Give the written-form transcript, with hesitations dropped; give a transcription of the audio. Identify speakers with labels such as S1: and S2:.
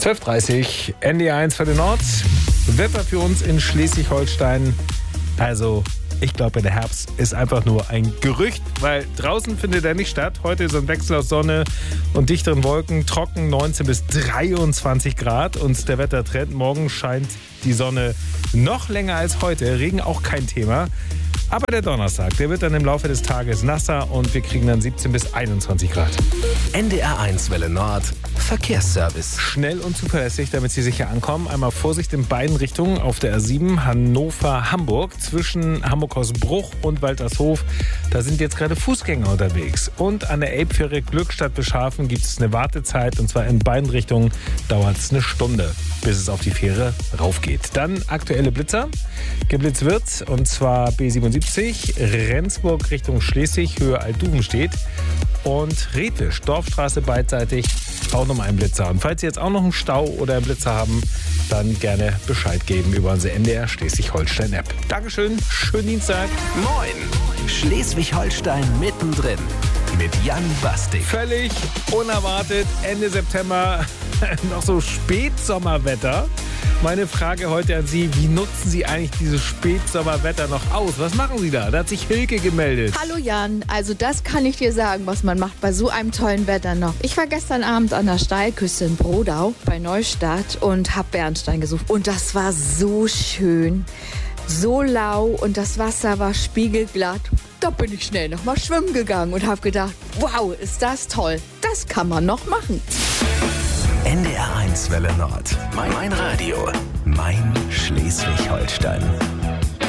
S1: 12:30 NDR1 für den Nord. Wetter für uns in Schleswig-Holstein. Also, ich glaube, der Herbst ist einfach nur ein Gerücht, weil draußen findet er nicht statt. Heute ist ein Wechsel aus Sonne und dichteren Wolken, trocken 19 bis 23 Grad. Und der Wettertrend, morgen scheint die Sonne noch länger als heute. Regen auch kein Thema. Aber der Donnerstag, der wird dann im Laufe des Tages nasser und wir kriegen dann 17 bis 21 Grad.
S2: NDR1 Welle Nord, Verkehrsservice.
S1: Schnell und zuverlässig, damit Sie sicher ankommen. Einmal Vorsicht in beiden Richtungen auf der R7 Hannover-Hamburg zwischen Hamburg-Hausbruch und Waltershof. Da sind jetzt gerade Fußgänger unterwegs. Und an der Elbfähre Glückstadt-Beschhafen gibt es eine Wartezeit und zwar in beiden Richtungen dauert es eine Stunde, bis es auf die Fähre raufgeht. Dann aktuelle Blitzer. Geblitzt wird und zwar B77 Rendsburg Richtung Schleswig, Höhe Altduvenstedt und Redwisch, Dorfstraße beidseitig, auch nochmal ein Blitzer. Und falls Sie jetzt auch noch einen Stau oder einen Blitzer haben, dann gerne Bescheid geben über unsere NDR Schleswig-Holstein-App. Dankeschön, schönen Dienstag.
S2: Moin, Schleswig-Holstein mittendrin mit Jan Bastik.
S1: Völlig unerwartet, Ende September noch so Spätsommerwetter. Meine Frage heute an Sie, wie nutzen Sie eigentlich dieses Spätsommerwetter noch aus? Was machen Sie da? Da hat sich Hilke gemeldet.
S3: Hallo Jan, also das kann ich dir sagen, was man macht bei so einem tollen Wetter noch. Ich war gestern Abend an der Steilküste in Brodau bei Neustadt und habe Bernstein gesucht. Und das war so schön, so lau und das Wasser war spiegelglatt. Da bin ich schnell noch mal schwimmen gegangen und habe gedacht, wow, ist das toll. Das kann man noch machen.
S2: NDR1 Welle Nord. Mein Radio. Mein Schleswig-Holstein.